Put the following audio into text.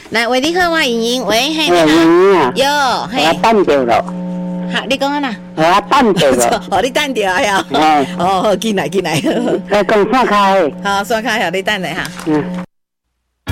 来，喂，你好，我莹莹，喂，嘿， 哎， 你莹啊， 好，哟，嘿， 我等着了， 好，你讲啊呐？ 我等着了， 哦，你等着啊呀？ 哎， 哦，好，进来， 来讲散开， 好，刷开，好，你等下哈。 嗯。